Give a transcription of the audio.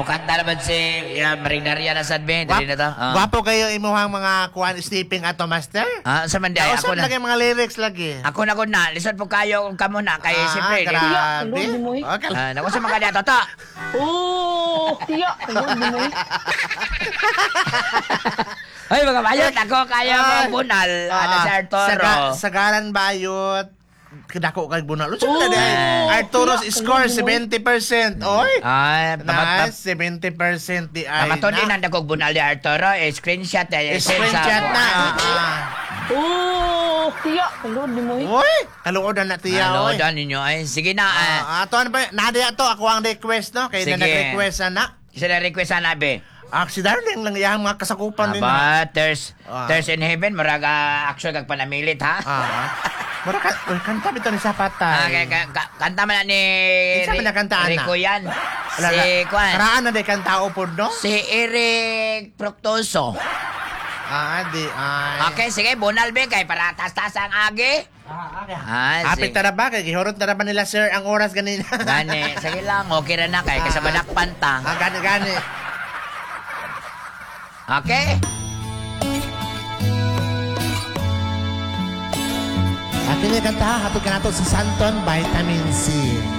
kanta naman si Marindaria na sad Ben. Dili na to. Gwapo kayo imuhang mga kuan sleeping ato master. Sa mandi ay ako Ako na. lagi mga lyrics lagi. Ako na gud na. Lisod po kayo kung kamo na kay siyempre. Grabe. Okay. Naku sa mga diya toto. Oh, tiya. Tulog mo eh. Ay mga bayot, ako kayo mga bunal. Si Arturo. Sagaran bayot. Kadako kay bunal. Unsa man dai? Arturo's score 70%. Oy. Ay, Nice, 70% di ay. Pamatod din ang dagog bunal ni Arturo. Screenshot eh. Screenshot na. Oh, tiya. Tulog mo eh. Oy, kaluodan na tiya oy. Ano ninyo ay. Sige na. Ato ano ba? Nadia to ako ang request no kay na Sige. nag-request na. Isa na request na be. Si Darling lang iyang mga kasakupan din. Aba, there's in heaven. Maraga action kag panamilit ha. Mura ka, kanta bitaw ni Sapatay. Kanta man na ni Isa man na kanta, ana? Rico yan. Wala Si na. Kwan. Karaan na day kanta upod no? Si Eric Proctoso. Di ay. Okay, sige, bunal be kay para tas-tas ang agi. Apit na ba? Kay gihurot na ba nila sir ang oras ganina? Gani, sige lang, okay ra na kay kasabadak panta. Gani. Okay? Atin yung kanta, hatod ka nato sa Santon Vitamin C.